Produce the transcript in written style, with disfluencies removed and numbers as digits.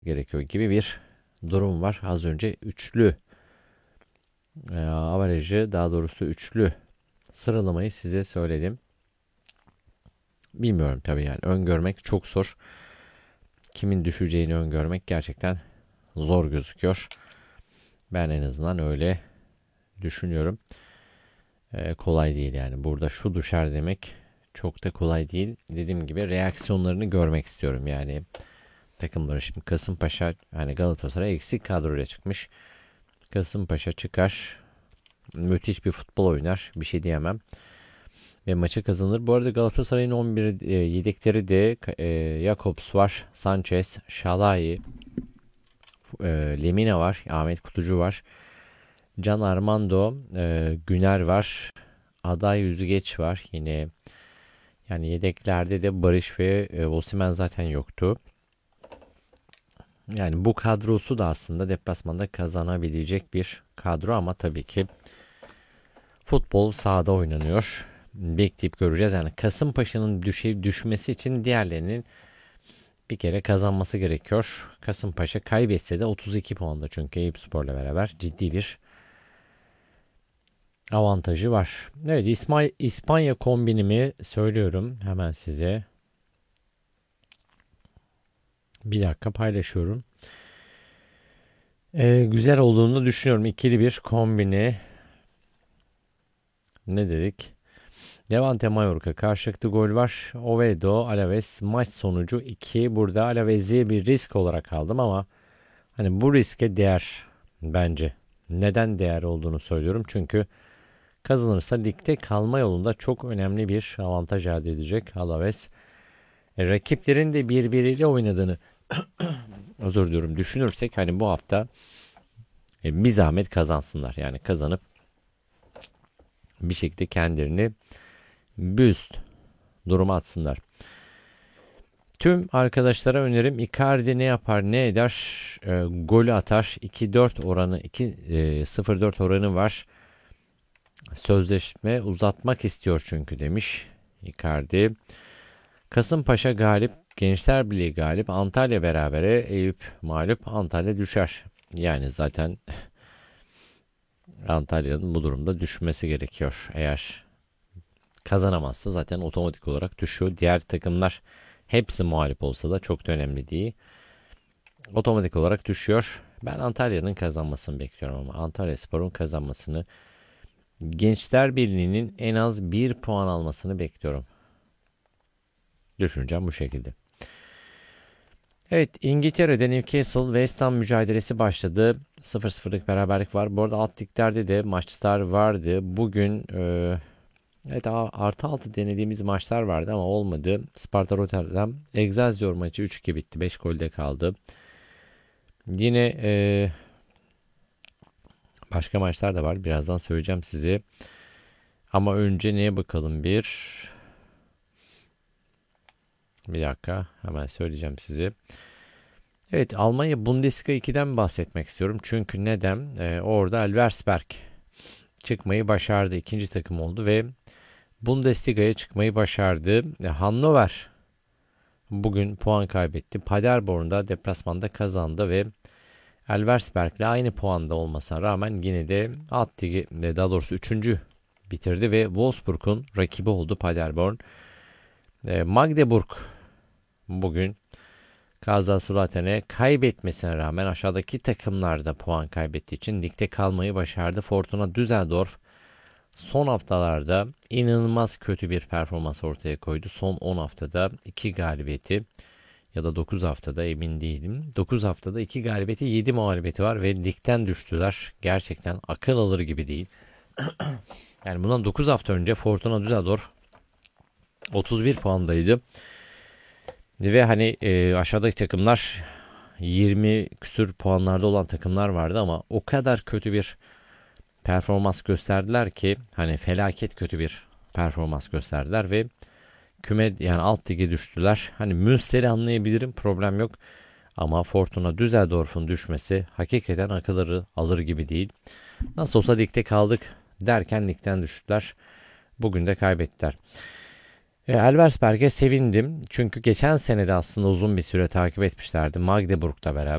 gerekiyor gibi bir durum var. Az önce üçlü averajı, daha doğrusu üçlü sıralamayı size söyledim. Bilmiyorum tabii, yani öngörmek çok zor. Kimin düşeceğini öngörmek gerçekten zor gözüküyor. Ben en azından öyle düşünüyorum. Kolay değil yani. Burada şu düşer demek çok da kolay değil. Dediğim gibi reaksiyonlarını görmek istiyorum. Yani takımları, şimdi Kasımpaşa, hani Galatasaray eksik kadroyla çıkmış. Kasımpaşa çıkar, müthiş bir futbol oynar. Bir şey diyemem. Ve maçı kazanır. Bu arada Galatasaray'ın 11 yedekleri de Jakobs var, Sanchez, Şalai, Lemina var, Ahmet Kutucu var, Can Armando, Güner var, Aday Yüzgeç var yine. Yani yedeklerde de Barış ve Osimhen zaten yoktu. Yani bu kadrosu da aslında deplasmanda kazanabilecek bir kadro, ama tabii ki futbol sahada oynanıyor. Bekleyip göreceğiz. Yani Kasımpaşa'nın düşmesi için diğerlerinin bir kere kazanması gerekiyor. Kasımpaşa kaybetse de 32 puanda, çünkü Eyüpspor'la beraber ciddi bir avantajı var. Evet, İspanya kombinimi söylüyorum hemen size. Bir dakika paylaşıyorum. Güzel olduğunu düşünüyorum. İkili bir kombini. Ne dedik? Levante Mallorca karşılıklı gol var. Oviedo Alaves maç sonucu 2. Burada Alaves'i bir risk olarak aldım, ama hani bu riske değer bence. Neden değer olduğunu söylüyorum. Çünkü kazanırsa ligde kalma yolunda çok önemli bir avantaj elde edecek Alaves. Rakiplerin de birbiriyle oynadığını özür diliyorum düşünürsek, hani bu hafta bir zahmet kazansınlar. Yani kazanıp bir şekilde kendilerini bir üst duruma atsınlar. Tüm arkadaşlara önerim, Icardi ne yapar ne eder, golü atar. 2-4 oranı, 2-0-4 oranı var. Sözleşme uzatmak istiyor çünkü demiş Icardi. Kasımpaşa galip, Gençler Birliği galip, Antalya berabere, Eyüp mağlup, Antalya düşer. Yani zaten Antalya'nın bu durumda düşmesi gerekiyor. Eğer kazanamazsa zaten otomatik olarak düşüyor. Diğer takımlar hepsi mağlup olsa da çok da önemli değil. Otomatik olarak düşüyor. Ben Antalya'nın kazanmasını bekliyorum, ama Antalyaspor'un kazanmasını, Gençler Birliği'nin en az 1 puan almasını bekliyorum. Düşüncem bu şekilde. Evet, İngiltere'de Newcastle West Ham mücadelesi başladı. 0-0'lık beraberlik var. Bu arada alt liglerde de maçlar vardı. Bugün evet, artı altı denediğimiz maçlar vardı ama olmadı. Sparta Rotterdam Excelsior maçı 3-2 bitti. 5 golde kaldı. Yine başka maçlar da var. Birazdan söyleyeceğim size. Ama önce neye bakalım bir dakika, hemen söyleyeceğim size. Evet, Almanya Bundesliga 2'den bahsetmek istiyorum. Çünkü neden? Orada Elversberg çıkmayı başardı. İkinci takım oldu ve Bundesliga'ya çıkmayı başardı. Hannover bugün puan kaybetti. Paderborn'da deplasmanda kazandı ve Elversberg'le aynı puanda olmasına rağmen yine de alt ligi, daha doğrusu 3. bitirdi ve Wolfsburg'un rakibi oldu Paderborn. Magdeburg bugün Kaiserslauter'e kaybetmesine rağmen aşağıdaki takımlarda puan kaybettiği için ligde kalmayı başardı. Fortuna Düsseldorf son haftalarda inanılmaz kötü bir performans ortaya koydu. Son 10 haftada 2 galibiyeti ya da 9 haftada, emin değilim. 9 haftada 2 galibiyeti, 7 mağlubiyeti var ve ligden düştüler. Gerçekten akıl alır gibi değil. Yani bundan 9 hafta önce Fortuna Düsseldorf 31 puandaydı. Ve hani aşağıdaki takımlar 20 küsür puanlarda olan takımlar vardı, ama o kadar kötü bir performans gösterdiler ki, hani felaket kötü bir performans gösterdiler ve yani alt lige düştüler. Hani Münster'i anlayabilirim, problem yok, ama Fortuna Düsseldorf'un düşmesi hakikaten akılları alır gibi değil. Nasıl olsa ligde kaldık derken ligden düştüler. Bugün de kaybettiler. Elversberg'e sevindim. Çünkü geçen sene de aslında uzun bir süre takip etmişlerdi Magdeburg'da beraber.